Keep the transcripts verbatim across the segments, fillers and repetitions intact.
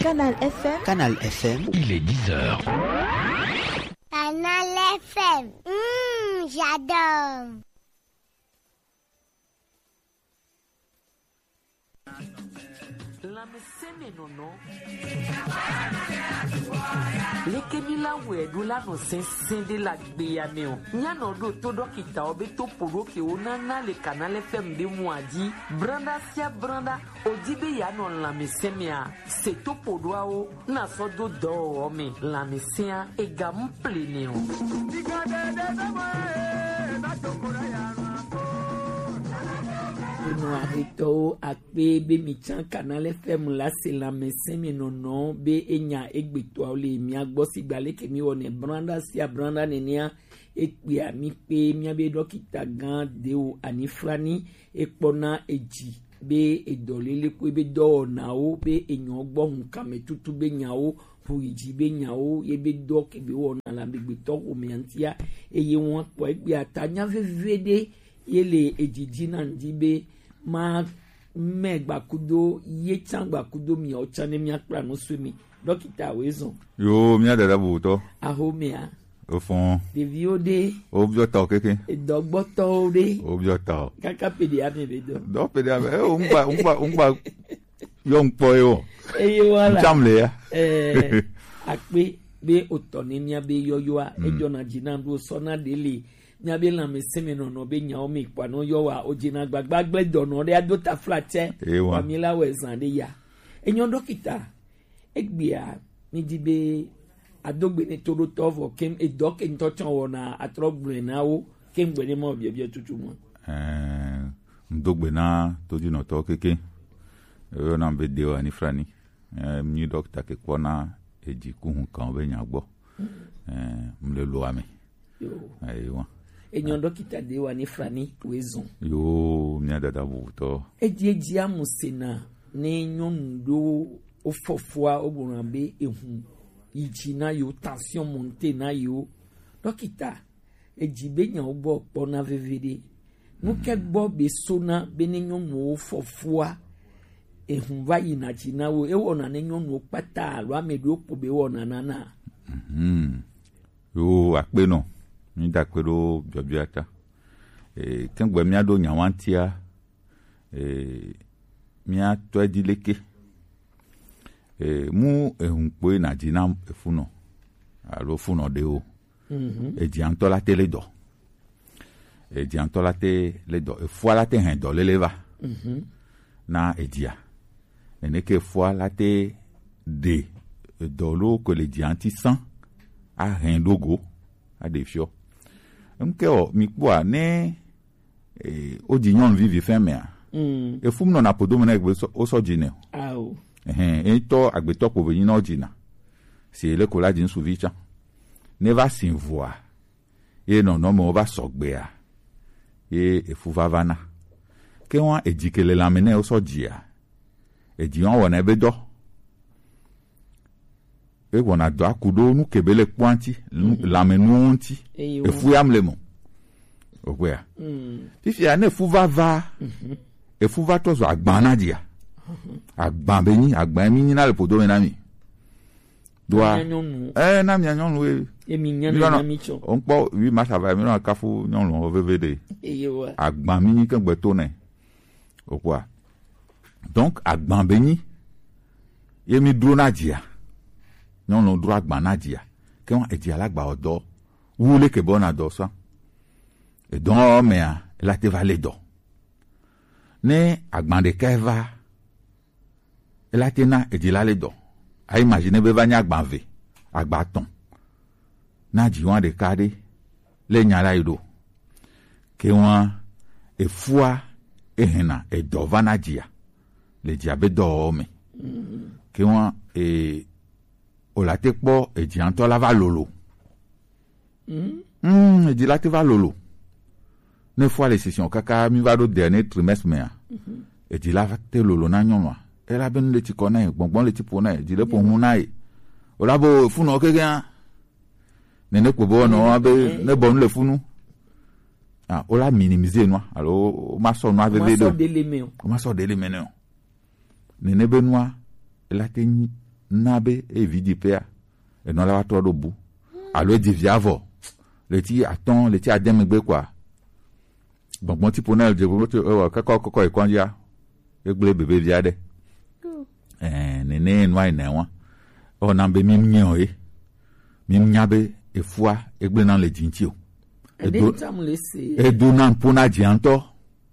Canal F M. Canal F M. Il est dix heures. Canal F M. Mmh, j'adore. La meseme nono. Leke mi la wedu la no sensen de la gbeya me o. Nya no do to dokita obe to podo ke o na na le Canal F M de moaji. Branda sia branda odibe ya no la meseme a. Se to podo a o na so do do o me la mesia e gam plene o. Diga de de de mo na to kora ya no. Nous arrêtons à P B Michan Canal F M là c'est la messin mais non non B enya egbeto ole mi agbosi gbale ke mi woni branda si branda nenia ekpe ami pe mi be dokita gan de o anifrani ekpona eji be edolele ko be do na o be enyo gbo nkan me tutu be nyawo pour iji be nyawo ye be do ke be wona la be gbeto o mi antia eye won po egbe atanya vevede yele ejiji na ndibe ma megba kudo ye changba kudo mi o chane mi akra no swimi dokita wezon yo mi adada buto ahomia au fond de viode o biota keke e dogboto de o biota kaka pedia me bedo do pedia me o ngba ngba ngba yo ngpo yo e yo wala chamle ya eh akpe be otoni ni abe yoyoa e jona jina do sona dele nyabe la meseme no no be nya o mi kwa no yo wa ojina gbagba gbedo no de adota flate famila wezan de ya enyo dokita egbia mi dibe adogbe ni toro tovo kem e dok en tochon wona atrogbe na o kem gbe ni mo bie bie tutu mo eh ndogbe na toju no to keke yo na be de wa ni frani eh mi dokita ke kona eji ku hun kan be nya gbo eh mle lo ame yo ayo enyo dokita de wa ni frani wezon yo mi adada buto eji eji amusena ni nyondo ofofua oburambe ehun iji na yo tension monte na yo dokita eji be nya ogbo po na vevede nu ke gbo be sona be ni nyono ofofua ehun vayi na jina wo e wona ni nyono pata lo amedo po be wona nana mhm yo ape no mi da pero biobiata eh kengbe mi ado nyawantia eh mi ato edileke eh mu ehunpo na jina efuno aro funo de o mhm e di antola tele do e di antola tele do e fo la te hen do leleva mhm na edia ene ke fo la te de do lo ko le di anti san a hen logo a defio nke o mi kwa ne eh o di nyon vivi femea mm e fum no na podo na egbe o so jine aw eh eh to agbeto ko be no jina si ele ko la din suvicha ne va sin voix e no no mo va sogbe a e e fu vavana ke won ejikele la mene o so jia e di won wona be do e wona do akudo nu kebele kwanti la menu nti e fu yamlemo ogwea mm fifi ane fu vava mhm e fu va to zo agbana dia agban be ni agban mi ni na le podo na mi doa eh na mi anyon we e mi nyan na mi cho on po wi ma sa va mi na kafu nyon lo vvd e yo agban mi ni kan gbe to na ogwa donc agban be ni ye mi duro na dia nyon lo duro agban na dia ke won e dia lagba odo wu le ke bona do so e don me a la te va le do ne agban de keva la te na e di la le do a imagine be va nya agban ve agba ton na ji wan de kade le nya la ido ke wan e fua e hena e do vana dia le dia be do me ke wan e o la te po e di anto la va lolo mm e di la te va lolo ne fois les sessions kaka mi va do dernier trimestre me e di la te lolo na nyonwa e la ben le ti kona gbongbon le ti pona e di le po hun na e o la bo funu okege ne ne ko bo no abe ne bon le funu ah o la minimiser no alors o ma so no aveve do o ma so o ma so de le meno ne ne benwa e la te ni nabe e vidi pea e no la wa to do bu alo di viavo le ti aton le ti adem gbe kwa gbongbon ti ponel je bo to kako koko e kwanja e gble bebe viade eh nene nwa ina wa o na be mi mnyo e mi mnyabe e fua e gble na le jinti o e do e do na pona jianto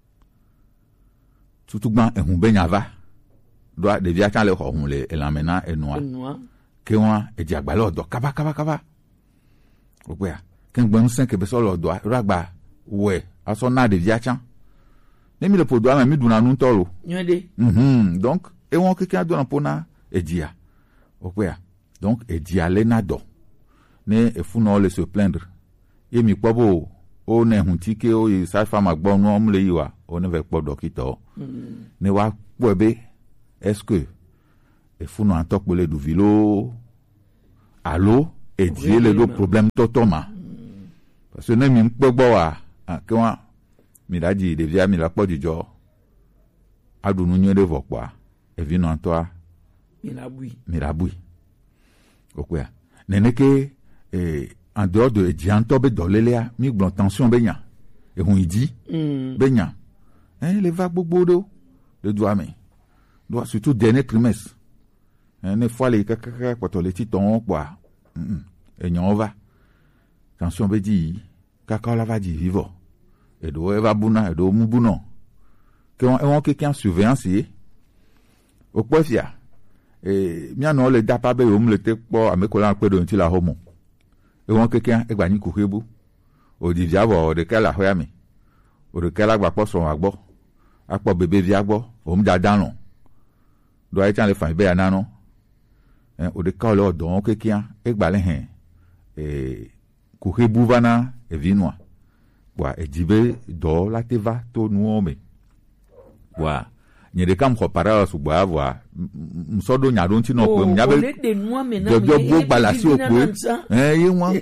tutugban ehun be nyava do de via chan le ho hun le elamena enua ke won e di agbale odo kaba kaba kaba ogbe a ken gbon sen ke be so lo do ragba we aso na de via chan ne mi le podo ama mi duna nu ntoro nyede mhm donc e won ke kan do na pona e dia ogbe a donc e dia le na do ne e fu no le se plaindre e mi pobo o ne hun ti ke o yi sa fama gbo nu om le yiwa o ne ve po dokito ne wa po be est-ce que e fu no antok le du vilo allo e die le do problème totoma parce que ne mi pogbo wa ke wa mi daji de via mi la po dijo adunu nyu de vokwa e vi no antoa mi la bui mi la bui okwa nene ke eh en dehors de dianto be dolelea mi gbon tension be nya e hun idi mm. be nya hein les va gbogbo do de doit mais doit surtout dernier trimestre hein ne fois les kaka poto les titon quoi e nya va tension be di kaka la va di vivo e do e va buna e do mu buno que on on quelqu'un surveillance e o pofia e mi ano le dapa be o mu le te po amekola pe do nti la homo e won keke e gba ni ku hebu o di viavo o de kala hoya mi o de kala gba po so agbo apo bebe vi agbo o mu dadan lo do ai chan le fan be anano eh o de ka lo do keke e gba le hen e ku hebu vana e vinwa wa e dibe do la te va to nu ome wa nye de kam ko para su gba wa msodo nya don ti no pe nya be de de bo gbala si opo eh ye won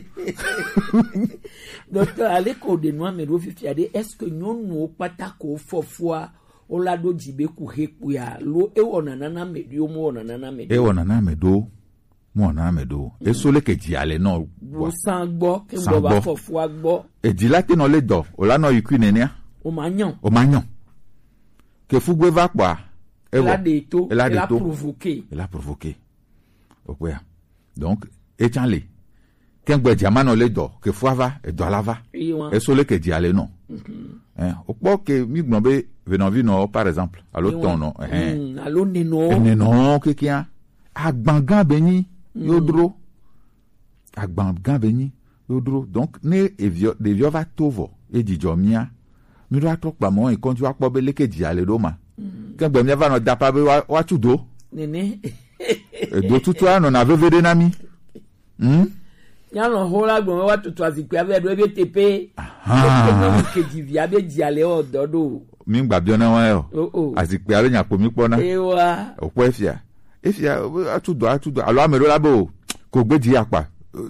docteur ale ko de no me ro fifi ade est-ce que nyon no patako fofua o la do jibe ku hepu ya lo e wona nana medio mo wona nana medio e wona na medo mo na medo e so le ke ji ale no bo san gbo ke mo ba fofua gbo e di la te no le do o la no yiku nenia o manyan o manyan que fugwe va kwa e la de to e la provoquer e la provoquer okwe donc e chanle ken gbe jamano le do que fwa va e do la va e so le ke di ale non hein o po que mi gbon be venon vino par exemple allo ton non hein allo neno neno ke kia agbangan beni yodro agbangan beni yodro donc ne e vio de vio va tovo e di jomia mi do atok pa mo e konju apo be leke di ale do ma ke gbe mi va no da pa be wa tudo nene e do tutu ano na vevede na mi hm ya no hola gbo wa tutu asipe ave do be tepe ah ke di via be di ale ododo mi gba bi ona wa yo asipe ave nya po mi po na ewa opo efia efia atudo atudo alo amero labo ko gbe di apa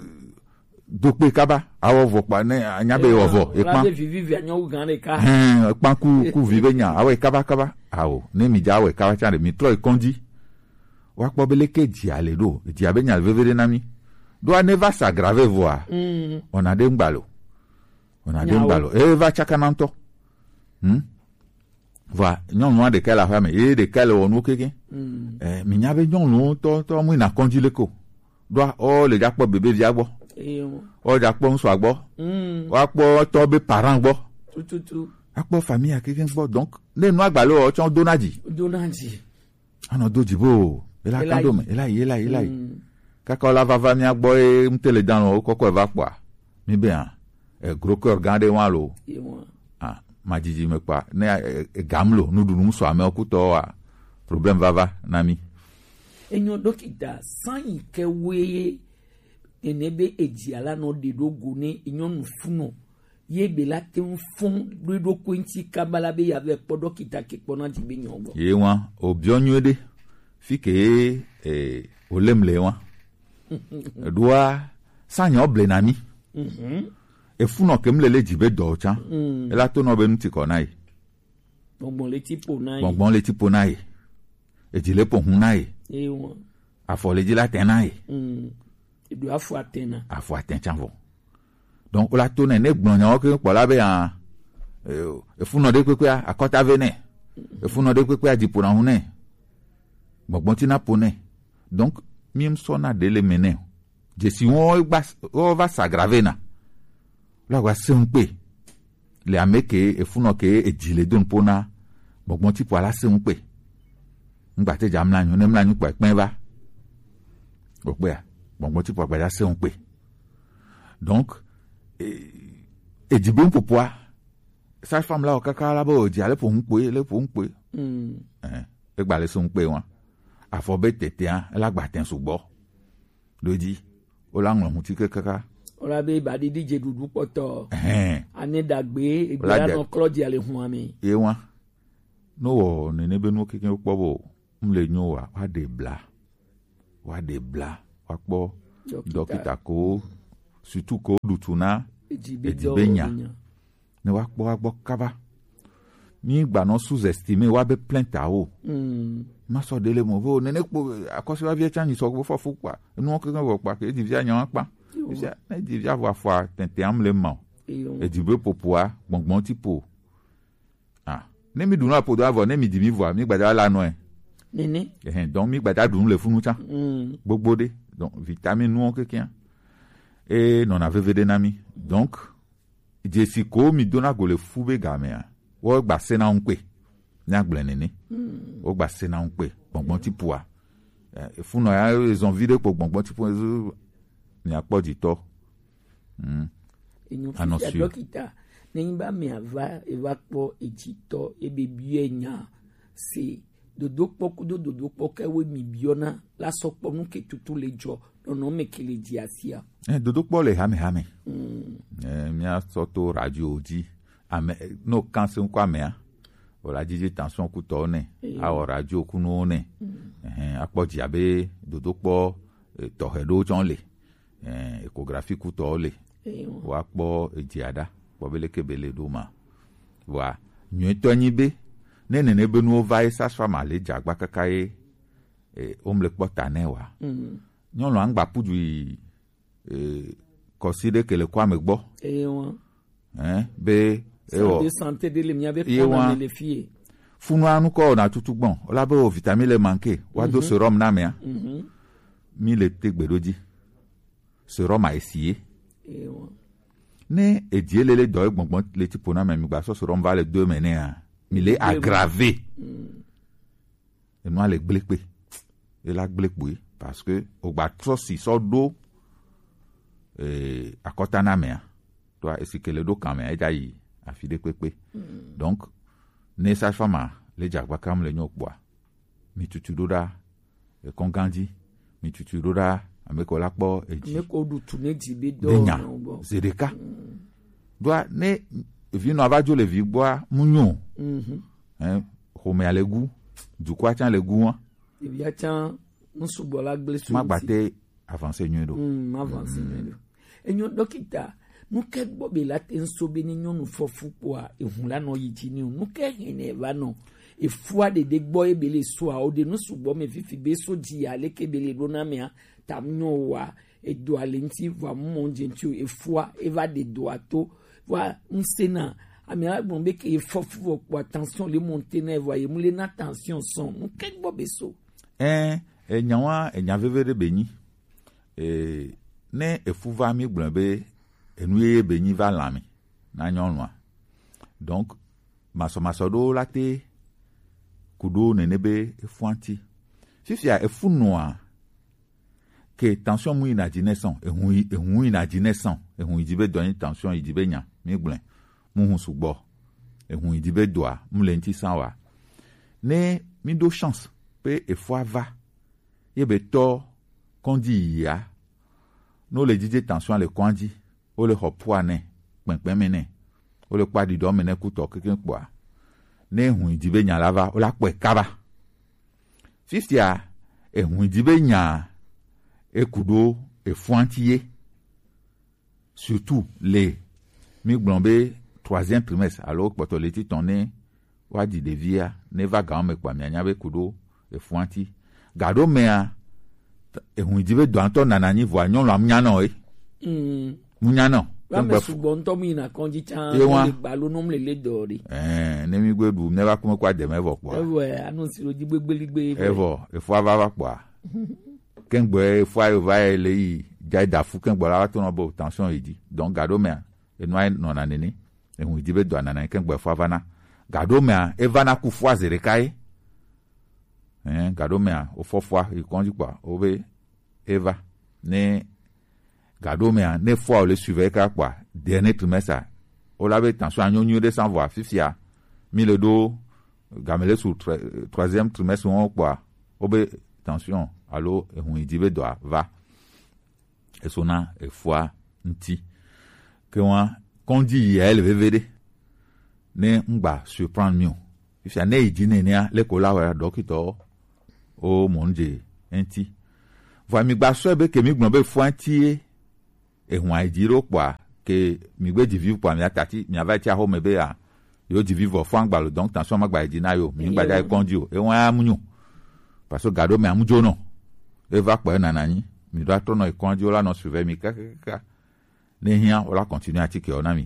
do pe kaba awo vo pa ne anyabe ovo e pan vivi anyo gan le ka eh pan ku ku vive nya awo kaba kaba awo ne mi ja awo kaba cha mi tro ikonji wa po bele keji ale do ti abe nya vevere na mi do a ne va s'aggraver voir mm. on a de ngbalo on a de ngbalo e va chaka nanto hm va nyon no de kala fa me e de kala onu keke mm. eh mi nya be nyon no to to mu na konji leko do o le ja po bebe vi agbo o ja po nso agbo mm wa po to be parent gbo tututu apo famille akeke gbo donc le nu agbalo o chon donaji donaji ana dojibo e la kando me e la e la e la kaka la va va mi agbo e mtele dan o koko e va kwa mi be an e gros cœur gande wan lo ah majiji me kwa ne e gamlo nu dunu so ame okuto wa problem va va na mi enyo dokita san ike weye enebe ejiala no de dogo ne enyo nfuno ye be la te nfun do do kwenti kabala be ya ve po dokita ke pona ti be nyongo ye wan obionyu fike eh olemle wan doa sanyo blenami mhm e funo kemlele jibe do cha e la to no be nti ko nai bonbon le tipo nai bonbon le tipo nai e jile po hun nai e won afɔ le dzi la tɛn na ye. edo afɔ atɛn na. afɔ atɛn tsan fɔ donc o la to ne ne gblɔ nyawo ke kpɔ la be yan efunɔ de kpekpea akɔta ve nɛ efunɔ de kpekpea dziƒo hu nɛ gbɔgbɔti na po nɛ donc mi sɔna de le me nɛ dzesi wɔn gba wɔn va s'aggraver na la wa se ŋukpe le ame ke efunɔ ke edzi le do nupo na gbɔgbɔti po ala se ŋukpe ŋgba te dza mla nyu ne mla nyu kpɔ ekpɛ va gbɔgbɔa gbɔgbɔti po agba se ŋukpe donc edzi be ŋuƒoƒoa sa fam la o kaka la be o dzi ale ƒo ŋukpe le ƒo ŋukpe ɛn egba le se ŋukpe wa afɔ be tetea ela gba te sugbɔ do dzi o la ŋlɔ ŋuti kaka. o la be ba di didze dudu kpɔtɔ. ane dagbe egbe la nɔ klɔ dzi ale hun ami. ye wa no wɔ nene be nuwo keke kpɔ bo m le nyo wa wa de bla wa de bla wa kpɔ dɔkita ko surtout ko dutu na edzi be nya ne wa kpɔ wa gbɔ kaba mi gbanɔ sous-estimé wa be plainte awo. ma sɔ dele mo vo nene kpo akɔsi wa vie tsa nyi sɔ fɔ fu kpa nuwo keke wɔ kpa ke edzi via nya wa kpa ne edzi via vɔ afɔa tɛntɛn am le ma o edzi be popoa gbɔngbɔn ti po ah ne mi dunu apo do avɔ ne mi di mi voa mi gbada la nɔɛ. nene. ɛhɛn donc mi gbada dunu le funu tsa gbogbo de donc vitamine nuwo keke e nɔna veve de na mi donc dzesi ko mi dona go le fu be gamea wo gba se na ŋukpe ne agblẽ nene wo gba se na ŋukpe gbɔngbɔn ti poa funɔ ya ils ont vu de kpo gbɔngbɔn ti poa ni akpɔ dzitɔ anɔsi dɔkita ne ba mi ava eva kpɔ edzitɔ ebe bie nya se dodo kpɔ kudo dodo kpɔ kewe mi biɔna la sɔ kpɔ nu ke tutu le dzɔ nɔnɔme ke le dzi asia. Eh, dodo kpɔ le hamehame. Mm. Eh, mia sɔ to radio dzi ame no kanse ŋkɔ amea o la dzidzi tension kutɔ ne awɔ radio kunuwo ne eh, akpɔ dzi abe dodo kpɔ eh, tɔxɛ ɖewo tsɔn le eh, échographie kutɔ le wa kpɔ edzia ɖa kpɔ be leke be le ɖo ma wa nyuitɔ nyi be ne nene be nuwo va ye sasfama le dze agba kaka ye eh, wom le kpɔ ta ne wa. Mm. nyɔnu aŋgba pudu yi kɔsi ɖe ke le kɔ ame gbɔ. ɛn be ewɔ ye wa funua nukɔ na tutu gbɔn o la be o vitamine le manke wa do serum na mea mi le te gbeɖo dzi serum a esi ye ne edie le le dɔ ye gbɔngbɔn le ti ƒo na mɛ mi gba sɔ serum va le do me nea mi le aggravé enua le gble kpe e la gble kpoe. Parce que o gba trɔ si sɔ do eh, akɔta na mea to esi ke le do kan mea edza yi afi de kpekpe mm. donc ne sage-femme le dze agba kam le nyo kpoa mi tutu do ɖa ekɔngãdzi mi tutu do ɖa ame ke la kpɔ edzi ame ke ɖu tu ne dzi be dɔ nya zi ɖeka doa ne vinɔ ava dzo le vi gbɔa mu nyo eh, xɔmea le gu dukɔa tsã le gu wa evia tsã nusugbɔ la gble su ma gbate avance nyuie do mm avance nyuie do enyo dɔkita nuke gbɔ be la te nso be ni nyɔnu fɔfu kpoa ehun la nɔ yi dzi ni o nuke hene va nɔ efua de de gbɔ ebe le soa o de nusugbɔ me fifi be so dzi ale ke be le do na mea tam nyo wa edo ale ŋti va mɔ dze ŋti o efua eva de do ato va ŋsena ami agbɔn be ke efɔfu wɔ kpoa tension le monte na eva emu le na tension sɔn nuke gbɔ be so ɛn enyawa enya veve de benyi eh, ne efu va mi gblɔ be enu ye benyi va lãmi na nyɔnua donc masɔmasɔ ɖewo la te kuɖo nene be efu ŋti fifia efu nɔa ke tension mu yina dzi ne sɔn ehu ehu yina dzi ne sɔn ehu yi dzi be dɔ nyi tension yi dzi be nya mi gblɔ mu hu sugbɔ ehu yi dzi be dɔa mu le ŋti san wa ne mi do chance pe efua va ye be tɔ kɔndzi yia no le dzidze tension le kɔndzi o le xɔ poa ne kpɛnkpɛn me ne o le kpa ɖiɖɔ me ne kutɔ keke kpoa ne hu dzi be nya la va o la kpɔe kaba fifia ehu dzi be nya eku ɖo efua ŋti ye surtout le mi gblɔ be troisième trimestre alo kpɔtɔ le ti tɔn ne wa di ɖevia ne va ga me kpoa mianya be ku ɖo efua ŋti gaɖo mea ehun idibe do anto nana nyi vo anyon lo amnya no e mm munya no wa me sugbon to mi na konji chan le gba lo no mle le do ri eh ne mi gbedu ne ba kuma kwa de mevo po ewo anu si lo jigbe gbeligbe evo efo ava va po kengbo efo ayo va ele yi ja da fu kengbo la to no bo tension idi donc gado me enu ai no na nini ehun idibe do nana kengbo efo ava na gado me eva na ku fo azere kai eh gado me o fo fo i konji pa obe eva ne gado me ne fo le suivre ka kwa dernier trimestre o la be tension anyo nyu de sans voir fifia mi le do gamele sur troisième trimestre on kwa obe tension allo ehun idibe do va e sona e fois nti que wa konji yel vevede ne ngba surprendre mieux fifia ne idine ne le ko la wa docteur o monje enti va mi gba so be ke mi gbon be fo anti ehun aidiro kwa ke mi gbe divive kwa mi atati mi ava ti a home be a yo divive fo angba lo donc tension magba idina yo mi gba ja konji o e won amunyu parce que gado me amujo no e va pa na nani mi do atono e konji o la no suivre mi ka ka ne hia o la continue ati ke ona mi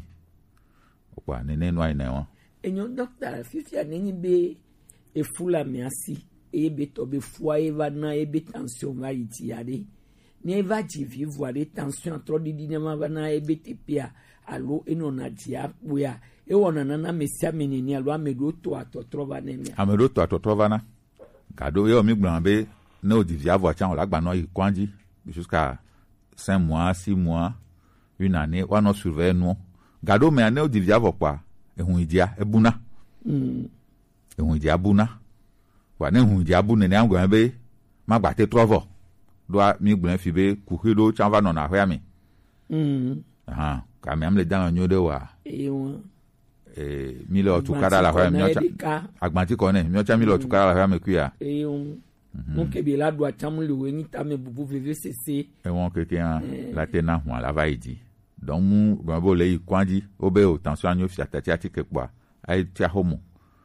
o pa ne ne no ai na won enyo doctor fifia ne nyi be e fula mi asi e be to be fo e va na e be tension va iti ade ne va ji vivre les tensions trop di dinama va na e be tipia allo eno na dia boya e wona na na mesia menini allo amedo to ato trova ne mi amedo to ato trova na gado yo mi gbon be ne o divia vo chan o la gba no yi kwanji jusqu'à cinq mois six mois une année wa no surveiller nous gado me ne o divia vo pa ehun idia ebuna mm ehun idia buna wa ne ehun idia buna ne angwa be ma gba te trovo do mi gbon fi be kuhido chan va no na hwa mi mm aha ka mi am le dan onyo de wa e won eh mi lo tukara la hwa mi ocha agbanti ko ne mi ocha mi lo tukara la hwa mi kuya e won mon ke bi la do acham le we ni ta me bubu vvcc e won keke an la tena hwa la va idi donc mu bon bo le kwanji obe o tension anyo fi atati ati ke kwa ai ti ahomo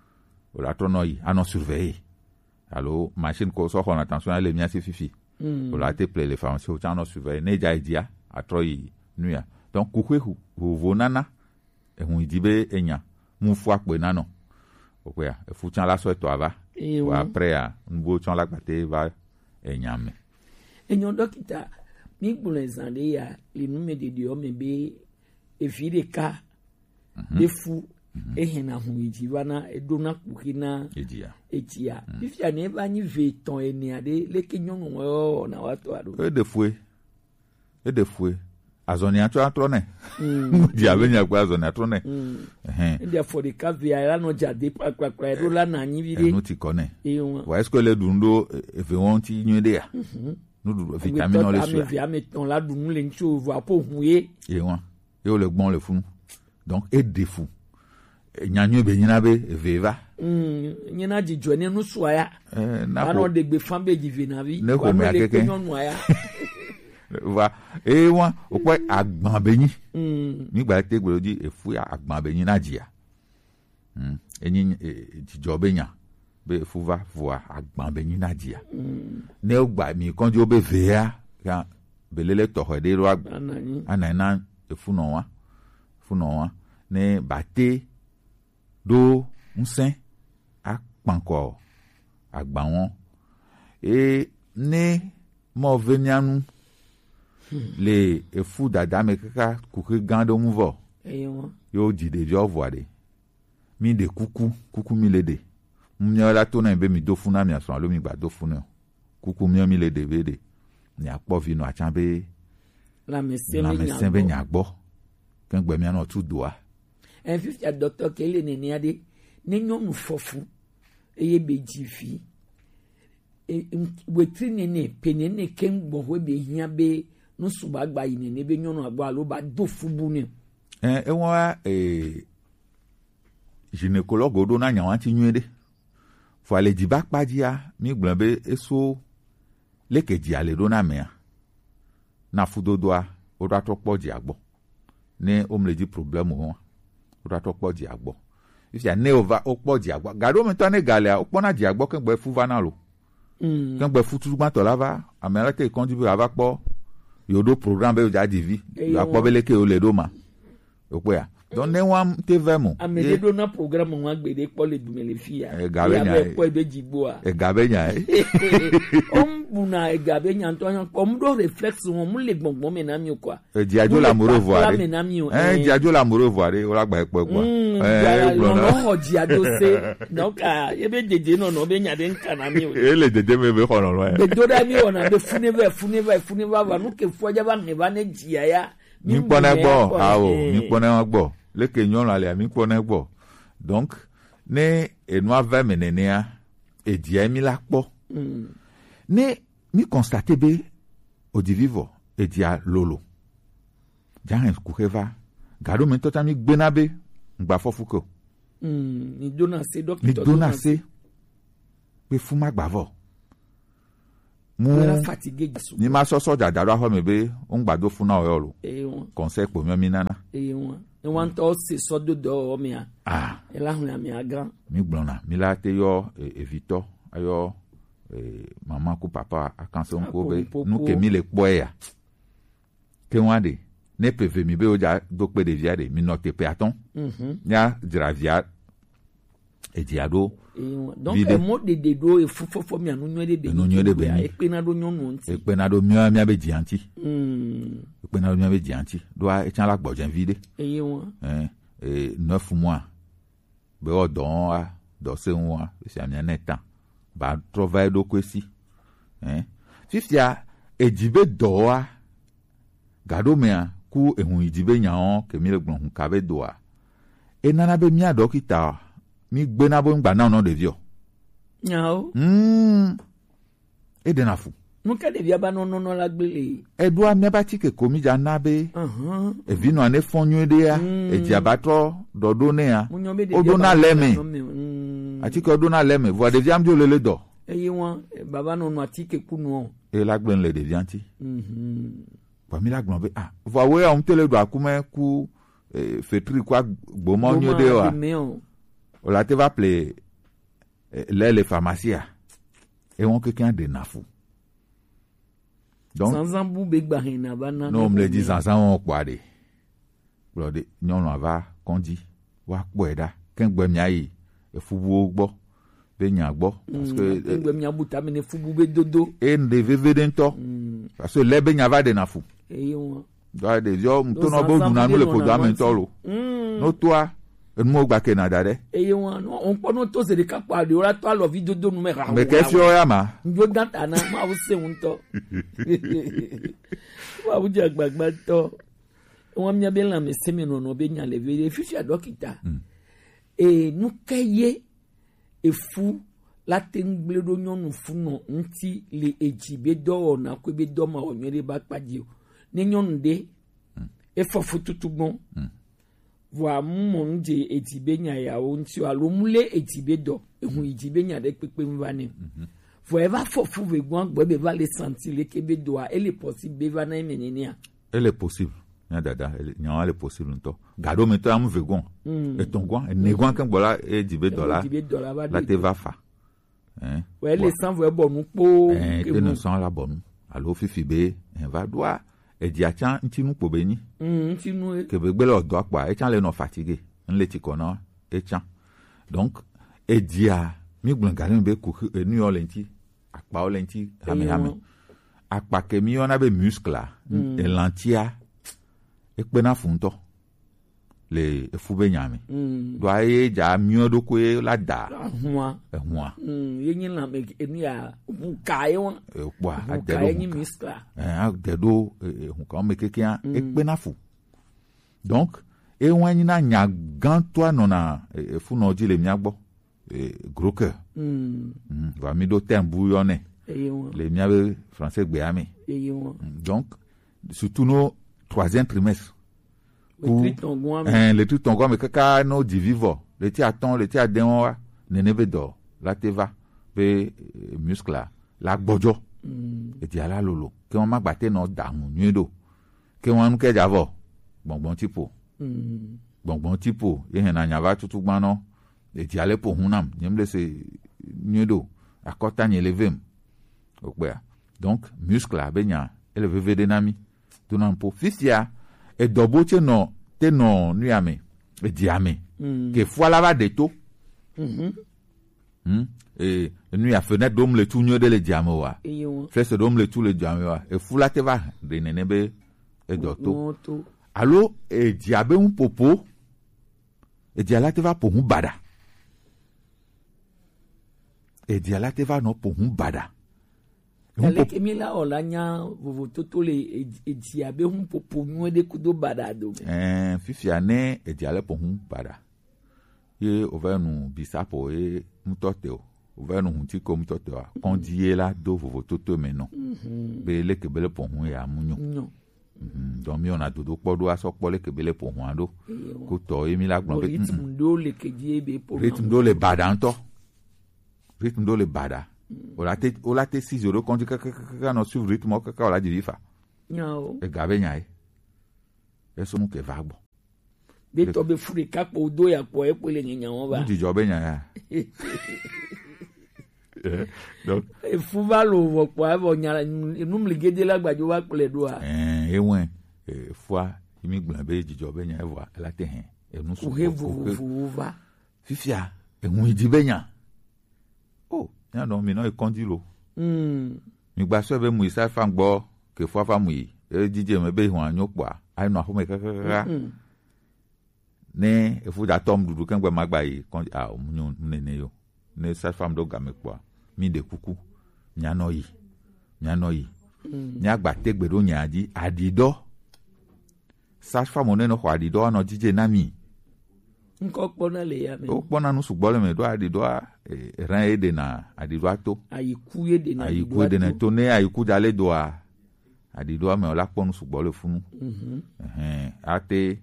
o la tono yi ano surveiller allo machine ko so hona tension le mi asi fifi mm o la te ple le pharmacie o chano surveiller ne ja idia atroyi nuya donc kukwehu o vonana e hun idibe enya mu fu ape nano o pe e fu chan la so to ava o après a nbo chan la gbate va enya me enyo doctor mi gbule zande ya le nume de dio me be e fi de ka de fu e hena hu idiba na e dona kukina ejia ejia bifia ne ba ni ve ton eni ade le kenyon o na wato ado e de fue e de fue azoni atro atro ne mm dia benya kwa azoni atro ne eh ndia for the cavia la no jade pa kwa kwa ro la na nyi vide no ti kone e won wa est-ce que le dundo e fe won ti nyede ya no du vitamine no le so ya me ton la dunu le ncho vo apo huye e won e o le gbon le funu donc e de fou nyanyu be nyina be veva mm nyina jijo ne no so ya eh na no de gbe fan be jive na vi ne ko me akeke wa e won o pe agban beyin mm nígbà te gboroji e fu agban beyin na jia mm eyin jijo be yan be fu va fu agban beyin na jia mm ne o gba mi kan jo be vea kan belele to ho de ro anani anana e fu no wa fu no wa ne bate do nsen apanko agba won e ne mo venianu le efu dada me kaka kuku gando muvo eyo yo jide jo voade mi de kuku kuku mi le de mnyo la to na be mi do funa mi aso alo mi gba do funa kuku mi mi le de be de ni apo vino achan be la mese la mese be nya gbo kan gbe mi ana tu doa en fifty doctor kele ne ni ade ne nyom fofu eye be jifi e wetri ne ne pene ne kengbo ho be hia be no suba gba yin ne be nyono agbo alo ba do fubu ne eh e won eh gynécologue do na nyan ti nwede fo ale di ba padia mi gbon be eso lekeji ale do na me na fudodoa o da to poji agbo ne o mle di problem won o da to poji agbo if ya ne over o poji agbo gado mi to ne gale o pona di agbo kan gbe fu vanalo quand be futu gbato la va amela te conduit ava po yo do programme be ja divi ya po bele ke o le do ma o po ya donc ne wan te vemo amele do na programme wa gbede po le dumele fia e gabe nya po e be jibo a e gabe nya om buna e gabe nya to yan om do reflex won mu le gbongbon me na mi kwa e di ajo la moro voir eh di ajo la moro voir o la gba epo kwa eh no no ho di ajo se donc ah e be jeje no no be nya de nka na mi o e le jeje me be kono lo be do da mi ona be funeva funeva funeva va no ke foja ba ne ba ne jia ya mi pone gbo awo mi pone gbo leke nyon ale mi pone gbo donc ne enu ave menenia e dia mi la po ne mi constater be odi vivo e dia lolo jan ku heva gado mi tota mi gbena be ngba fofuko mm ni dona se doctor ni dona se pe fuma gbavo mu fatigué ni ma so so dadaro ho me be ngbado funa oyoro e won conseil po mi nana e won e wan to se so do do mi a ah e la hun mi agan mi gbona mi la te yo evito ayo eh mama ku papa akanso nko be nu ke mi le po ya ke wan de ne peve mi be o ja do pe de viade mi note pe aton mhm ya dravia e diado donc e mo de de do e fofofo mi anu nwe de de nwe de be e pe na do nyonu nti e pe na do mi mi abe dianti mm e pe na do mi abe dianti do a e chan la gbojen vide e won eh e neuf mois be o don a do se won se ami netan ba travail do kwesi eh fifia e jibe do a gado mea ku ehun ijibe nyan ke mi le gbon hun ka be do a e nana be mi adokita mi gbena bo ngba na no de vio nyao mm e de na fu nu ka de via ba no no la gbele e do a mi ba ti ke ko mi ja na be mhm e vino ane fonyu de ya e ji abato do do ne ya o do na leme ati ke o do na leme vo de via mi o lele do e yi won baba no no ati ke kunu e la gben le de via nti mhm ba mi la gbon be ah vo we on tele do akume ku fetri kwa gbomo nyu de wa o la te va appeler les les pharmaciens et on quelqu'un de nafu donc sans ambu be gba hin na ba na non me le dit sans on kwa de blode nyon va kondi wa po eda ken gbe mi ayi e fubu gbo be nya gbo parce que ken gbe mi abuta me ne fubu be dodo e nde veve dento parce que le be nya va de nafu e yon do de yo to no bo du na me le programme tolo no toi mo gba Canada de e won on pono to se de kapa de ora to alo video do no me ra me ke fio ya ma njo data na ma wo se un to wa bu ja gbagba to won mi be la me se me no no be nya le ve fi fi dokita e nu keye e fu la tengle do nyonu fu no nti le ejibe do na ko be do ma onwere ba paji ni nyonu de e fo fu tutugbon voa mon je etibe nya ya o nti alomule etibe do ehun ijibe nya de pepe mvane forever for fu ve gwan gbe be va le sentir le kebe do a ele possible va na menene a ele possible nya dada nya ele possible nto gado me to am ve gwan e ton gwan e ne gwan kan bola e jibe dollar la te va fa hein ouais les sang voe bonu po ke no sang la bonu alo fifi be en va doa e di achan ntinu po beni mm ntinu ke be gbele odo apa e chan le no fatigué nle ti kona e chan donc e dia mi gbangare be ku e ni olenti apa olenti hame hame apa ke mi ona be muscle e lantia e pe na funto le e fu be nyame do aye ja mi odo ko e la da hua e hua mm yin la me ni a bu kai won e po a de kai ni muscle eh a de do e hu ka me kekia e pe na fu donc e wan na nya gan to no na e fu no ji le mi agbo e gros cœur mm va mi do tembu yo ne le mi ave français gbe ami donc surtout no troisième trimestre le tongon hein le tout tongon mais kaka no di vivo le ti aton le ti aden wa ne ne be do la te va be muscle la gbojo e ti ala lolo ke won ma gbate no damu nyedo ke won ke javo gbongbon tipo gbongbon tipo ye na nya va tutu gbano e ti ale po hunam nyem le se nyedo akota nye levem o kpea donc muscle a be nya ele veve de nami to na mpo fifia e dobo che no te no nu ame e diame mm. ke foala va de to mhm mm e nu ya fenêtre dom le tunyo de le diame wa flèche dom le tout le diame wa e fula te va de nene be e doto allo e diabe un popo e diala te va po hun bada e diala te va no po hun bada ele que mi la olanya vovo toto le e diabe hun popo nu de kudo bada do eh fifia ne e diala po hun bada ye ovenu bisapo e mutoteo ovenu hunti ko mutoteo kondie la do vovo toto meno be le ke bele po hun ya munyo Mm-hmm. Donc mi on a dodo podo aso pole ke bele po ho ando ko to emi la gbon be rythme do le ke die be po rythme do le bada anto rythme do le bada o la te o la te six euro kon di ka ka no suivre rythme ka ka la di fa nyao e gabe nyai e so mu ke va gbo be to be furi ka po do ya po e po le nyan won ba di jobe nyai donc e fuva lo wo po abo nyara num ligede lagbajo wa pele do a eh ewen e fua imi gbon be jijo be nya ewa la te hen e nu su ko fuva fifia e mu di be nya oh nya no mi no e kondi lo mm mi gba so be mu isa fa ngbo ke fua fa mu yi e jije me be hu anyo po ai no afu me kakaka ne e fu da tom dudu kan gba magba yi kon a mu nyu nene yo ne sa fam do ga me po mi de kuku nya no yi nya no yi nya gba tegbe do nya ji adido sa fam one no ho adido no jije na mi nko pona le ya me o pona nu sugbo le me do adido a ran e de na adido ato ayiku ye de na ayiku de na to ne ayiku dale do a adido me o la ponu sugbo le funu mhm eh ate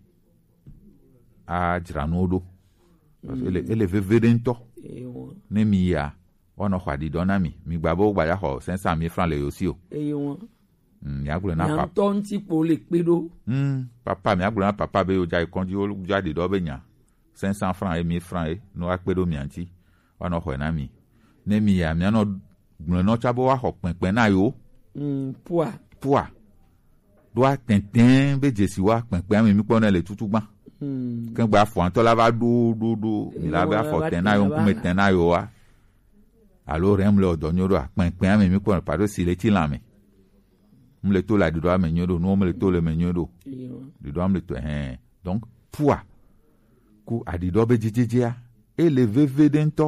a jiranodo ele ele vevedento ne mi ya ono khadi donami mi gbabo gba ya ho cinq cent mille francs le yo si o eye won mm ya gure na papa to nti po le pedo mm papa mi agure na papa be o ja ikonji o jade do be nya cinq cents francs et mille francs e no apedo mi anti ono ho na mi ne mi ya mi no gbon no chabo wa ho pinpin na yo mm poa poa do a tintin be jesi wa pinpin mi mi po na le tutu gban mm kan gba fo anto la ba do do do mi la ba fo ten na yo ku me ten na yo wa alors rem le odonyoro pinpin mi mi ko paro si le ti la mi m le to la di do a menyodo no me le to le menyodo di do am le to eh donc poa ku adido be jijijia e le veve dento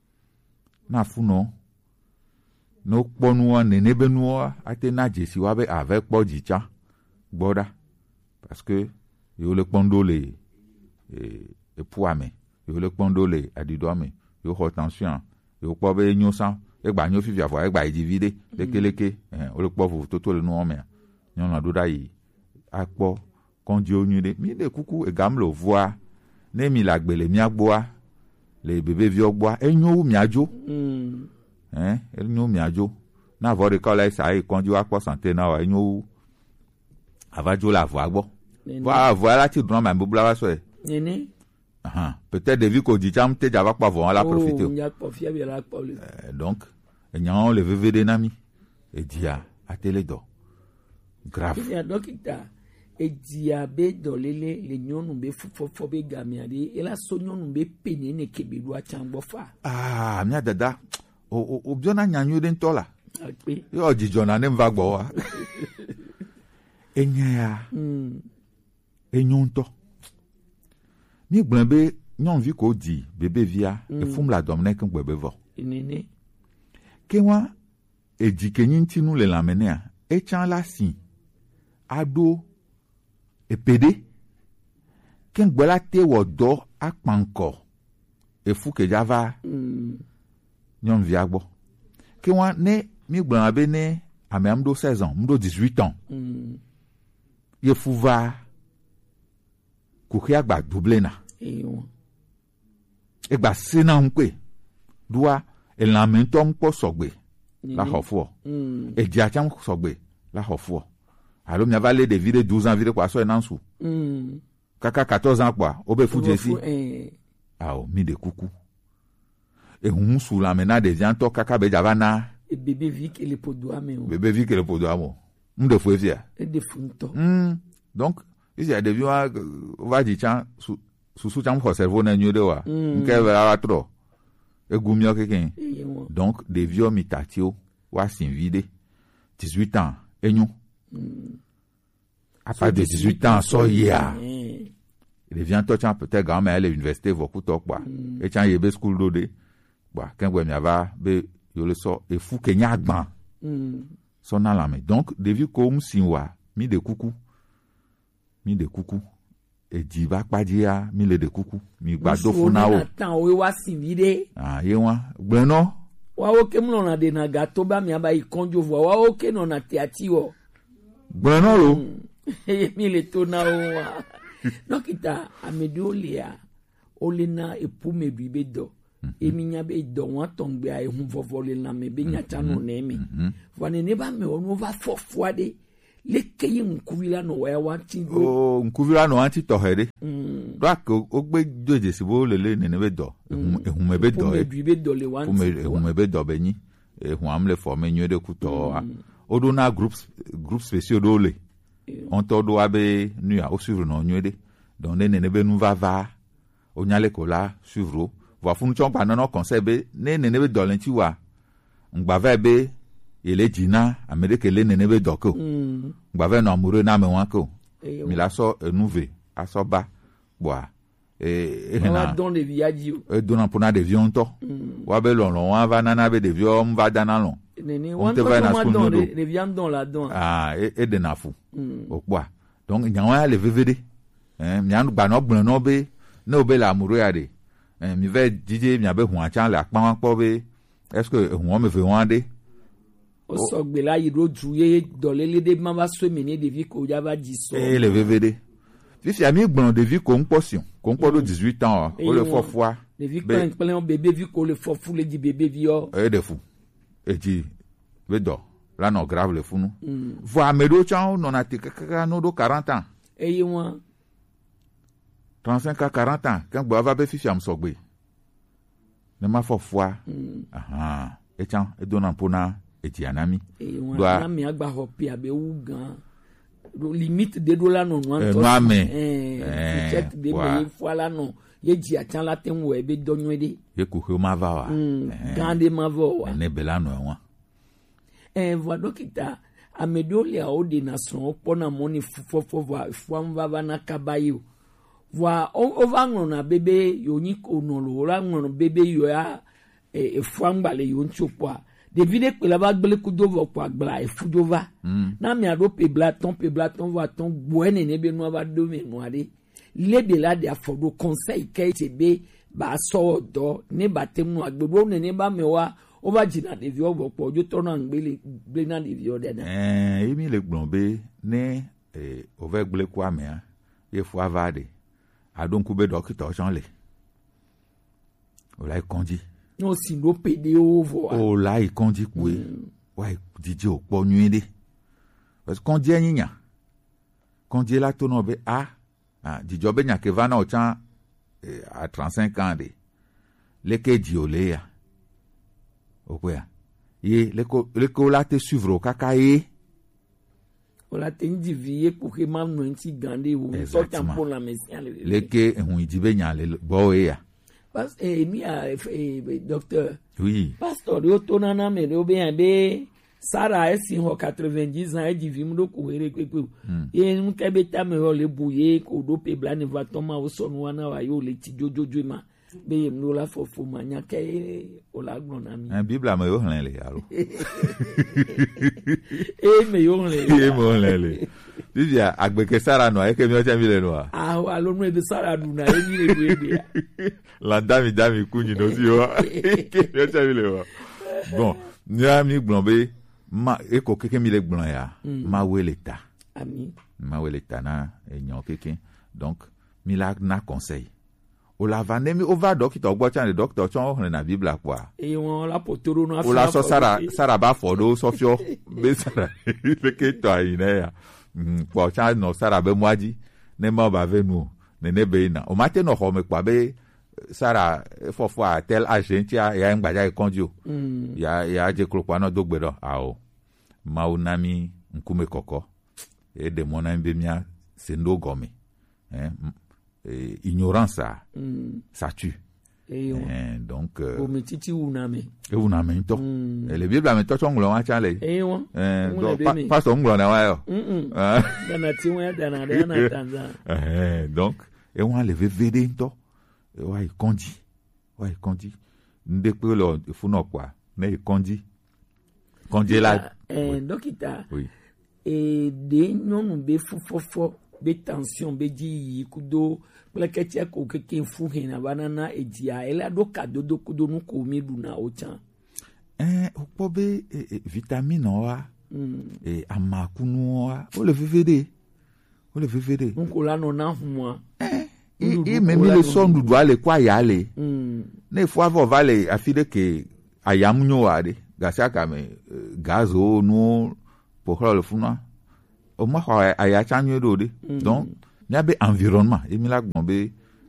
na funo no ponu wa nene be nu ate na jesi wa be avec po jicha gboda parce que yo le pondo le e e poa me yo le pondo le adido me yo ho tension yo po be nyo san e gba nyo fifi afo e gba divide lekeleke eh o le po vo toto le nu o me nyo na do da yi apo konji onyu de mi de kuku e gam lo voa ne mi la gbele mi agboa le bebe vi ogboa enyo wu mi ajo mm eh enyo mi ajo na vo de ko la sa e konji wa po santé na wa enyo wu avajo la vo agbo va vo la ti drum ma bubla wa so e nene ah peut-être de vie ko di jam te java pa vo la profiter oh nya po fia bi la pa le donc enyan le veve de nami e dia atele do grave ya dokita e dia be dolele le nyonu be fofo be gamiade e la so nyonu be peni ne kebedu a chambo fa ah mi adada o o biona nyanyu de ntola ape yo jijona ne mva gbo wa enya ya mm enyon to mi gbon be nyon vi ko di bebe via e fum la domne kan gbebe vo nene ke wa e di kenyin tinu le lamene a e chan la sin ado e pede ken gbola te wo do apanko e fu ke java mm nyon vi agbo ke wa ne mi gbon abe ne ame amdo seize ans mdo dix-huit ans mm ye fu va ku kia gba double na e won e gba sina npe dua e lamento npo sogbe la hofu mm e dia cham sogbe la hofu alo mi avale de vide douze ans vide kwa so enansu mm kaka quatorze ans kwa obe fujesi eh ah mi de kuku e hun su la mena de vianto kaka be java na et bébé vit que le podoa mais bébé vit que le podoa mo m'de fou fia et de funto hmm donc il y a des vieux va dire chan sous sous chan pour cerveau na nyode wa nke va tro e gumio keken donc des vieux mitatio wa sin vide dix-huit ans et nous à partir de dix-huit ans so ya il devient toi peut-être grand mais à l'université beaucoup talk quoi et chan yebe school dode bah quand vous m'ava be yo le so e fou kenya gban so na la mais donc des vieux comme sinwa mi de coucou mi de coucou et di ba padia mi le de coucou mi gba do funa o tan o wa sin vide ah ye wa gbeno wa o ke mlo na de na gato ba mi aba ikonjo vo wa o ke no na tiati o gbeno lo mi le to na o wa dokita amedolia olina epume bibe do emi nya be do won ton gbe ai hun fofole na me be nya chano na emi fone ne ba me onu va fofuade leke yi nkuvila no wa wa ti go o nkuvila no anti to here do ak o gbe joje sibo lele ne ne be do ehun me be do e bi be do le wan ti ehun me be do be ni ehun am le former nyu de kuto o do na groups group spéciaux do le on to do abe nu a o suivre no nyu de donc ne ne be nu va va o nyale ko la suivre va funu chon pa no conseil be ne ne ne be do lenti wa ngba va be ele jina amerique le ne ne be do ko ngba va no amoureux na me wan ko mi la so nouveau aso ba boa e e na don de viadio e don pour na de vion to wa be lon lon wa va nana be de vion va dana lon nene wan to ma don de viande dans la don ah e e de na fu o boa donc nyawa le vvd eh mi an gba no gbon no be no be la amoureux ya de eh mi ve dj mi abe hu achan la pa po be est-ce que hu me ve wan de o so gbe la yiro ju ye dolele de ma ba so mene de vi ko ja ba di so eh le vvd fi ami gbon de vi ko nposion ko npo do dix-huit ans o le fo fois de vi ko npele bébé vi ko le fo fu le di bébé vi o eh de fou et di be do la no grave le funu voi medo chan no na te kaka no do quarante ans eh won trente-cinq à quarante ans quand bois va be fifi am sogbe ne ma fo fois aha e chan e dona pona e ti anami do a mi agba hopi abe wu gan limite de dola no no anto eh eh check de be fois la no ye ji achan la ten wo e be donyo de ye ku ho ma va wa gande ma va wa ne bela no wa eh va dokita amedolia o de nation pona moni fofo va fwa va na kabayo wa o va ngona bebe yoni ko no lo ra ngona bebe yo ya e fwa ngbale yo nchopo David pe la ba gbele kudo vo kwa gbla e fudova na mi ado pe blaton pe blaton va ton buene ne be no ba do me no ade le de la de afodo conseil ke te be ba so do ne ba tem no agbebo ne ne ba me wa o ba jina de vi obo po jo to na ngbele gbe na de vi o de na eh emi le gbon be ne eh o ve gbele kwa me a ye fu avade adonku be docteur chanle o la kondi no si no pede ovo o la ikondi kwe wa dije o po nyede parce qu'on dit nya kondi la to no be a ah dijo be nya ke va na o chan à trente-cinq ans de le ke di o le ya o po ya ye le ko le ko la te suivre o kaka ye o la te ndivier pour que mam no nti gande o so tampo la mesia le ke ehun idibe nya le bo ya parce eh mi a eh docteur oui pasteur yo to nana me do be be Sarah esi ho quatre-vingt-dix ans e di vi mu do ko here pepe e mu ke be ta me ho le buye ko do pe bla ne va toma o so no na wa yo le ti jojojo ma be mu la fofo ma nya ke o la gbon na mi en bible ma yo hlen le yaro e me yo hlen e mo hlen le bibia agbeke Sarah no e ke mi o cha mi le no ah alo no e be Sarah du na e mi le do e be la dami dami kunyi no si o ke mi o cha mi le wa bon ni ami gbon be ma eko keke mi le gbon ya ma we l'État ami ma we l'État na enyon keke donc mi la na conseil o la va nemi o va docteur ogbo chan le docteur chan o na bible kwa e won la potoro no o la so Sara Sara ba fodo so fio be Sara le ke to ina ya po chan no Sara be mwaji ne ma ba ve nu ne ne be na o mate no ho me kwa be Sarah, for for tel agentia, ya ngbaja ikonjo. Ya ya je klopano dogbedo. Ao. Maunami nkume koko. E de mona mbemia sendo gomi. Eh, eh, ignorance ça, mm. ça tue. Et eh, donc au metiti uname. Et uname to. Et le Bible a to chonglo wa chale. Eh won. Eh donc pas pas nglo na wa yo. Mm. Dana ti won dana dana tanza. Eh donc et on lever vede to. E wa ikondi. Wa ikondi. Ndepe lo funo kwa. Na ikondi. Kondi la. Eh dokita. Oui. Et de nyonu be fofofo be tension be ji kudo plaketia ko keke fu hina banana ejia ela do kado do kudo nu ko mi du na ochan eh opo be eh, vitamine wa mm. eh amakunu wa o le vvd o le vvd nko la no na huma eh e même le son du doit le kwa ya le mm. ne fo avo vale afide ke ayamunyo wa de gasa kame gazo no pour le funa au moins aya chanyo do de donc nya be environnement et mi la gbon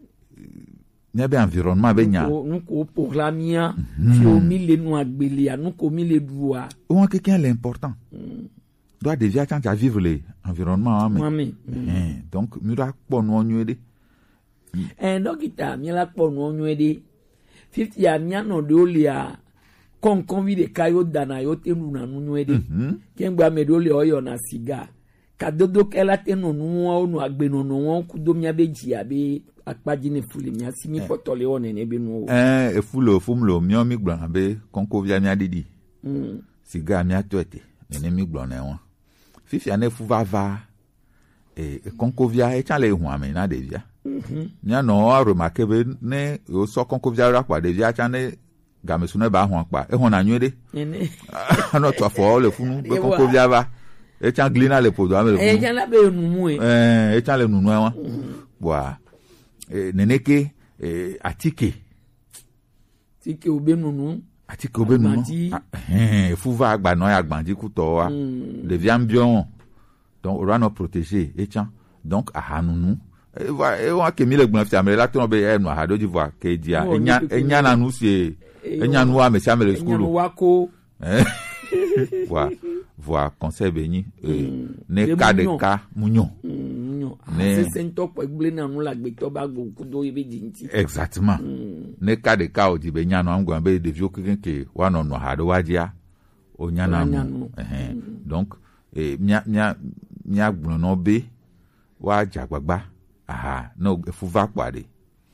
nya be environnement be nya nko pour la mia fi o mi le nu agbele anu ko mi le duwa o quelqu'un l'important doit déjà change à vivre l'environnement mais eh donc mi ra po nu onyo de eh dokita mi la po nu onyo de fifty ya mi no de olia kon konvi de kayo dana yo tenu na nu ede kengba medole oyo na siga kadodo kela tenu nu o nu agbenu nu won kudo mi abeji abi akpaji ne fuli mi asimi potole one ne be nu eh e fulo fumlo mi o mi gbon abe konko via mi adidi mm siga mi atoete ne mi gbon na won fifi ane fu vava e konko via e chale hu ame na de via mhm nya no a remarque be ne o so konko via ra kwa de via chane game sunu ba ho pa e ho na nwede ene no to for le funu be konko via va e chan glina le podo ame le e chan la be numu e eh e chan le nunu wa wa e neneke e atike tike obe nunu atike obe nunu eh fu va agba no agbandi ku to wa le viambion donc on va nous protéger et chan donc a hanunu e va e wa ke mi le gbon fi amere la to be e no ha do di voir ke dia enya enya na nu si enya nu wa me siame le school wako eh wa wa conseil beni ne ka de ka munyo ne se sento po egble na nu la gbe to ba go kudo ibe jinti exactement ne ka de ka o di be nya no am go be de vio kikin ke wa no no ha do wa dia o nya na nu eh donc e mia mia mia gbon no be wa jagbagba aha no fu va pade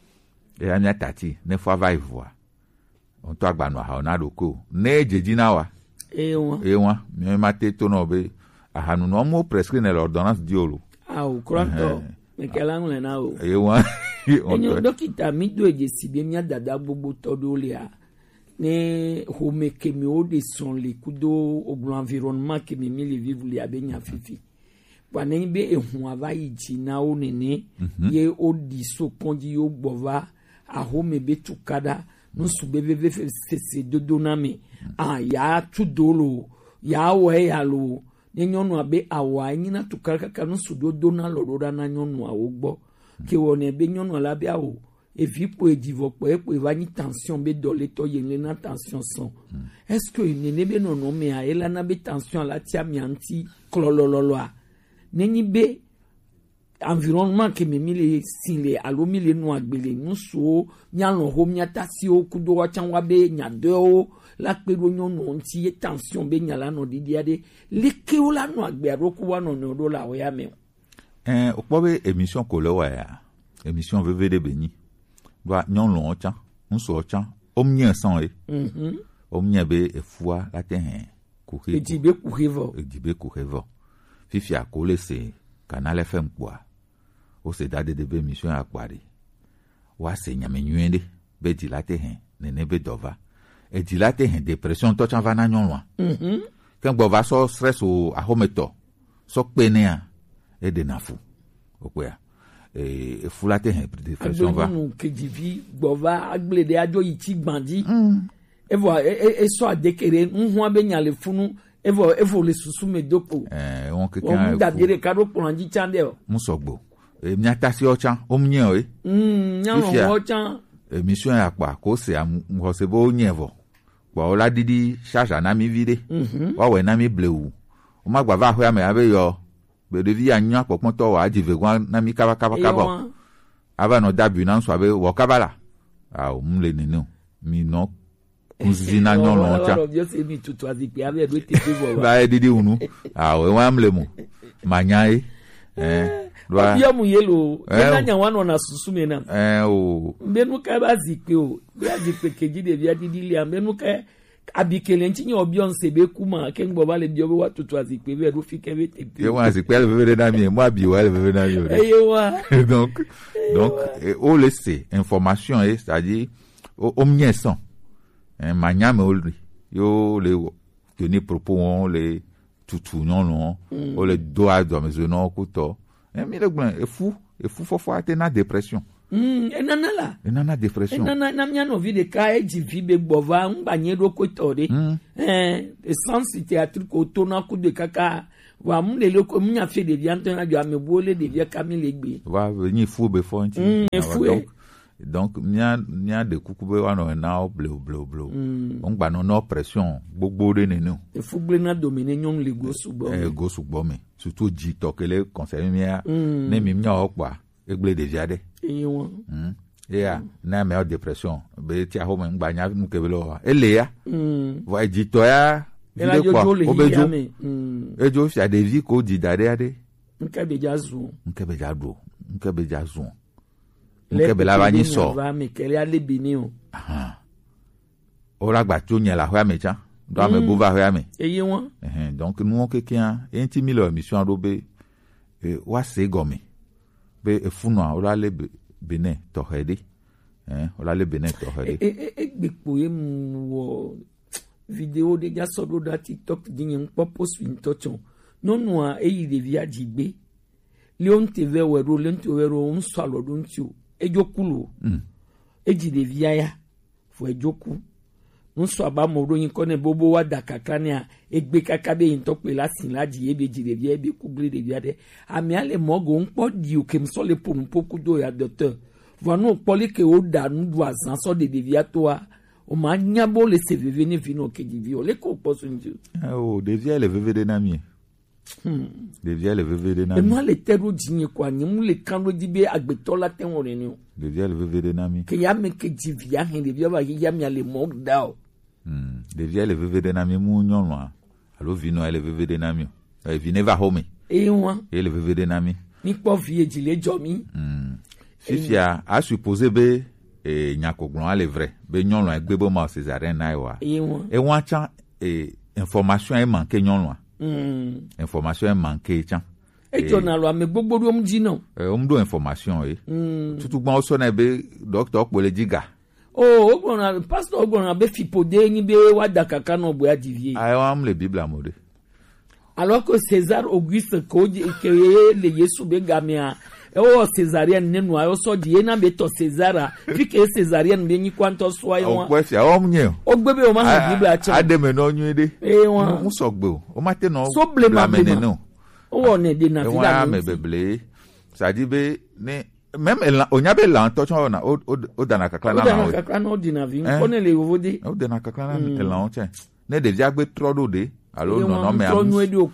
e anya tati ne fu va ivoa on to agba no ha ona doko ne jeji na wa e won e won mi ma te to no be aha no no mo prescrire ne l'ordonnance diolo ah o kronto me kala ngule na o e won enyo dokita mi do eje sibe mi dada gbogbo to do le a ne ho me ke mi o de son le kudo o environnement ke mi mi le vivre le abenya fifi wane be ehun ava yiji na o nene ye o di so konji yo gbova aho me be tukada no subebe se dodo na me ah ya tudolo ya we ya lo ne nyonu abe awa nyina tukaka ka no sudodo na lorora na nyonu a ogbo ke woni be nyonu ala bia o e vipo e divopo e po evani tension be dole to yenle na tension son est-ce que ne be no no me a ela na be tension la tia mi anti klolololo a nenyi be environnement ke mi le sile alo mi le no agbele nu so nya lo ho nya tasi o kudo wa chan wa be nya de o la pe ro nyon no nti e tension be nya la no didi ade le ke o la no agbe roku wa no no do la o ya me eh o po be émission ko lo wa ya émission V V D Beni doit nyon lo chan un so chan o mnya san e mhm o mnya be e fua la te hen ku ke e di be ku revo e di be ku revo fifi a ko le se Canal F M kwa o se dade de be mission a kwari wa se nyame nwende be dilate hen nene be dova e dilate hen depression to chan va na nyon wa mhm kan gbo va so stress o ahometo so pene a e de nafu o ko ya e fulate hen depression va no ke divi gbo va agblede ajo yi ti gbandi e vo e so adekere nhu abenya le funu evo evo le susu medoko eh won kekan o da dire kado planji chande o musogbo e mi atasi o chan o mnye o e mm nya o chan émission ya kwa ko se am ko se bo nyevo kwa ola didi charge na mi vide mhm wa we na mi blewu o ma gba va ho ya me abe yo be de vi anya popon to wa jive gwa na mi kaba kaba kaba ava no dabu na so abe wo kabala ah o mle nenu mi no kunzina nyon lo cha ba didi unu ah we wa mle mu manyai eh Bia mu yelo, na nya wan na susume na. Eh o. Mbenu ka ba zikpe o. Bia zikpe keji de bia didi lia mbenu ka abikele ntinye obi onse be kuma ke ngbo ba le bi obi wa tutu azikpe be do fi ke be tepe. Ye wa zikpe le bebe na mi, moi bi wa le bebe na mi. Eh wa. Donc donc o laisser information et c'est-à-dire o miesan. Eh manya me o yo le tenir propos on le tutu non non, o le doa do mezono ko to. Eh, mais le blanc est fou, est fou, faut faut atteindre la dépression. Hmm, et nana là. Et nana dépression. Et nana, na mia no vi de ka e ji vi be bova, un banye do ko tore. Eh, e sens théâtre ko to na ku de kaka. Wa mu le le ko mu nya fait de viande na jo amebole de vie kamile gbe. Va venir fou be fo nti. Hmm, fou. Donc donc mia mia de kukube wa no na bleu bleu bleu. On gba no no pression gbogbo de nenu. E fou ble na dominer nyon le go subo. Eh go subo me. Surtout dit que les conseils mia ne mi mia okwa egble de viade. Eh won. Mm. Yeah, na me dépression. Be ti a ho me ngba nya mu kebelo. Ele ya. Mm. Va dit to ya. Ele jo jo le obejo. Mm. Ejo fi ade vi ko di dade ade. Nka be jazu. Nka be jado. Nka be jazu. Nka be la ba ni so. Va me kele ale bini o. Ah. Ora gba ti o nya la ho ya me cha. Do ame bo va ho ya me. Eye won. Eh donc nous on quelqu'un intimi leur mission do be e wa se gomi. Be e funu a ora le Benin to hede. Eh ora le Benin to hede. E e e gbepo e mu wo video de ja so do da TikTok din en post win tochon. Nonu a e yi de via jigbe. Leon T V we ro leon to we ro un so alodo nti o. Ejokulu. Mm. Eji de via ya. Fo ejoku. Nso abamodo yin kone bobo wa dakakra ne a egbe kakabe yin tokpe lasin laji ebe jire bia ebe kugle de bia de ami ale mogo npo di o kem so le pom poku do ya docteur vanu poli ke o da nu do azan so de de bia to a o ma nyabo le se veve ne vino ke di vi o le ko poso nju oh de via le veve de na mi hmm de via le veve de na mi e mo le tero jinye kwa ni mu le kanro di be agbeto la ten wore ni o de via le veve de na mi ke ya me ke di via hen de bia ba ya mi ale mo da o. Hmm. De via le veve de nami mu nyon wa. Alo vino ele veve de nami. E vine va home. E won. E le veve de nami. Ni po vie jile jomi. Hmm. Fifia a supposé be e nyakoglon ale vrai. Be nyon lo egbe bo ma césarien na wa. E won. E wan chan e information e manque nyon lo. Hmm. Information e manque chan. E journal wa me gbogbo do mu ji no. E o mdo information e. Hmm. Tutu gbon o so na be docteur pole diga. Oh, ogbona pastor ogbona be fipode ni be wa dakaka no bo adivie. Ai wa am le Bible amode. Alors que César Auguste ko ke le Yesu be gamia. E o Césarien nenu ayo so di na be to Césara. Fi ke Césarien be ni kwanto so ayo wa. O pe fi a o mnye. O gbebe o ma na Bible a cha. Ade me no nyu ede. E won. Mu so gbe o. O ma te no. So blame me no. O won de na fi da. Me beble. Ça dit be ne même onyabe la tocho na o o dana kakla na o dana kakla na o dina vi on le vodi o dana kakla na la onche ne de via gbe trodo de alo no no me am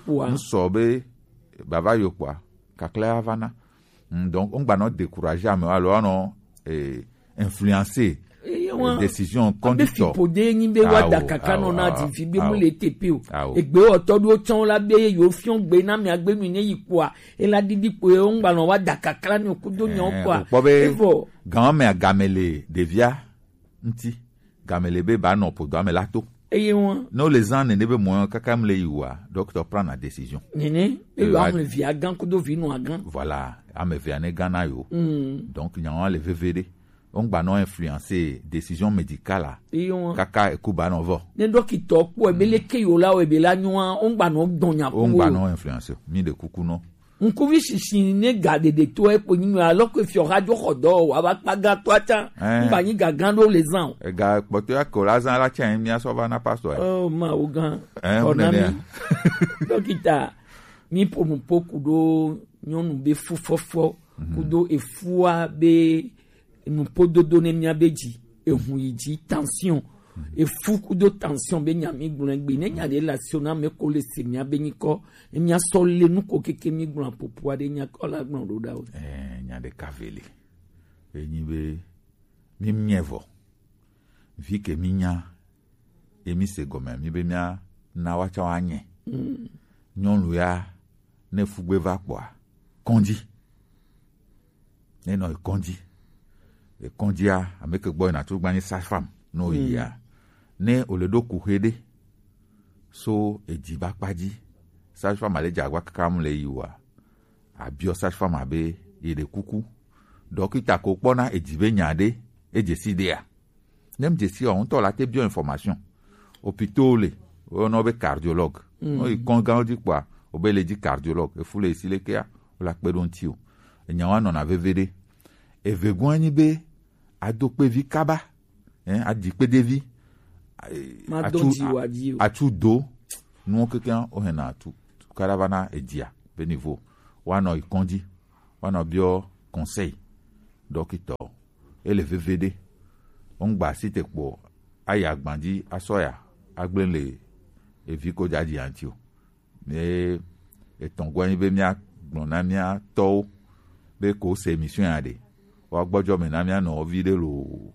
so be baba yo kwa kakla avana donc on va not décourager mais alors non eh influencer décision conducteur pode ni be wa dakaka no na di fi be mu le tepe o egbe otodu o chon la be yo fion gbe na mi agbe mi ne yipo a e la didi po e on gba no wa dakaka ni okudo nyon kwa efo gan me agamele devia nti gamele be ba no po do amelato eye won no les ans ne be mo kaka mle yiwa docteur prend la décision nene e yo am via gan kudo vi no agan voilà am via ne gana yo donc nyan le vvd on va non influencer décision médicale kaka ekuba no vo ne docteur po ebele ke yo la o ebela nwa on va no donya po on va non influencer mi de kuku no nkuvi shishi ne gade de to e po ni alors que fi radio rodo wa ba paga to ata ba ni gagando les ans e ga poto ya ko lazan la chen mi aso ba na pastor oh ma ogan onami dokita mi po mo poku do nyonu be fufofo kudo efua be nous peut donner mia beji et huiji tension et fou de tension be nyami gbon gbe ne nya relation na me ko le se mia be ni ko mia so le nu ko keke mi gbon popo ade nya ko la gbon do da o eh nya de kavele e ni be mi mievo vi ke mi nya e mi se gome mi be mia na wa cha wa nye mm. nyon lu ya ne fugbe va po kondi ne no kondi e kondi a ameke boy na tu gba ni sa fam no mm. ya ne oledo kuhede so ejiba paji sa fam ale jagwa kakam le yiwa abio sa fam abe ide kuku dokita ko pona ejibe nyade ejesidea nem jesi on to la te bio information hôpital on obe cardiologue mm. o ikonga di kwa obele di cardiologue e fule isile kea o la pedon tio enyawa non avevede e vegwani be adope vi kaba hein adipe devi atu atu do no keken o hena atu caravana edia be niveau wana ikondi wana bio conseil docteur ele vevede on gba site po aya gbandi asoya agbenle eviko jadi antio ne etongwa be mia gbona mia to be ko se mission ade wa gbojo me na mia no video lo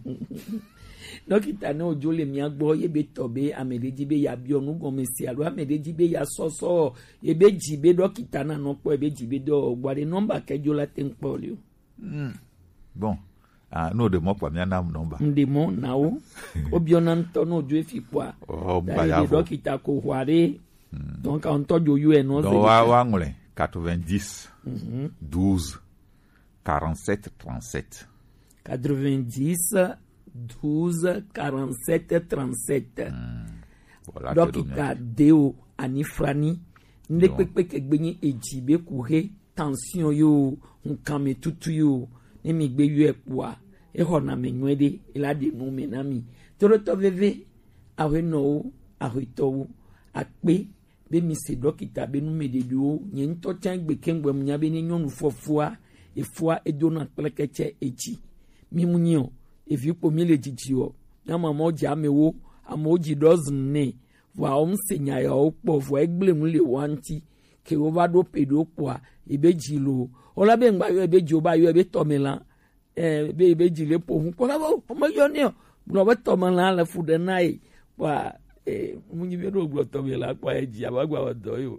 dokita na ojo le mia gbo ye be tobe amedeji be ya bi onu gon mesi alo amedeji be ya soso ye be jibe dokita na no po e be jibe do gbare number kejo la ten po le mm. bon ah no de mo pa mia na number ndemo nawo obiona nto no ojo efi po a oh ba ya dokita ko hware mm. donc on tojo you e no do wa wa ngule quatre-vingt-dix mm-hmm. douze quarante-sept trente-sept quatre-vingt-dix douze quarante-sept trente-sept voilà dokita deo anifrani nde pepe kegbeni ejibe kuhe tension yo nkame tutu yo nemi gbe yo epoa e hona menwede ilade mu menami toro to veve awe no awe to akpe be mi se dokita be nu mededu nye nto chan gbe kengwe munya be ni nyonu fofua efua edona plekeche echi mimunyo efi po mi le jiji o na mama oja mewo amoji dozen ne wa o msenya ya opo fo egble mu le wanti ke o ba do pedo po a ebeji lo ola be ngba yo ebeji o ba yo ebe tomela eh be ebeji le po hun ko la o mo yo ni o no be tomela la fu de nai wa eh munyi be do gbo tomela pa eji abagba odo yo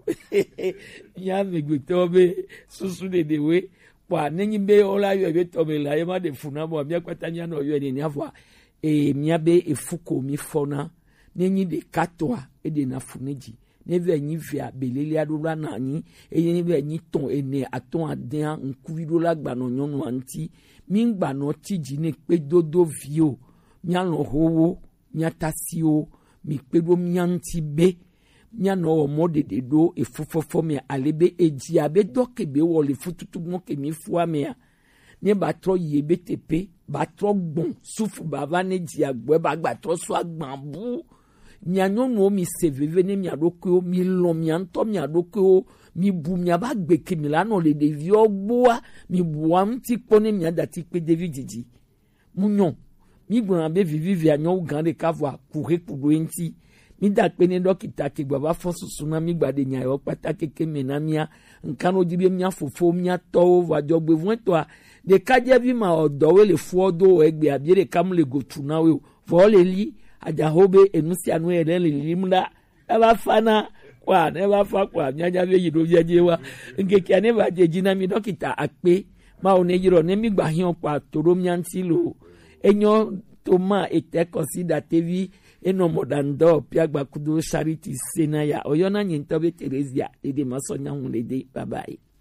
ya me gbe to be susu de de we wa nenyi be ola yo ebe tomela e ma de funa bo mi akwatanya no yo ni afwa e mi abe efuko mi fona nenyi de katwa e de na funeji ne ve nyi via belele adura na nyi e ni ve nyi ton ene aton aden nkuwido la gba no nyonu anti mi ngba no tiji ne pe dodo vio mi alo howo mi atasio mi pe do mi anti be nya no mo de de do e fofofo me alebe eji abe dokebe wo le fututu mo ke mi fua me a ne ba tro yebe tepe ba tro gbon sufu baba ne ji agbo ba gba tro so agbambu nya nyonu mi seveve ne mi adoko mi lo mi anto mi adoko mi bu mi aba gbe ke mi lana le de vi ogboa mi bu am ti pone mi adati pe David jiji munyon mi gbon be vivi vi anyo gan de kavwa kure kudo enti mi da pe ni dokita ke gba ba fosu suna mi gba de nya yo patake ke menamia nkan ojibe mi afofo mi ato va jogbe fun to a de kaje vi ma odo we le fu odo egbe abire kam le go tuna we vo le li ajahobe enusi anu ere le limla aba fana kwa ne ba fa kwa nyanya be yido jeje wa nkeke ne ba jeji na mi dokita akpe ma o ne yiro ne mi gba hin pa toro mi anti lo enyo to ma ete consider tevi eno modando piagba kudo charity senaya oyona nyinto be Teresia de de masonya hunde de bye bye.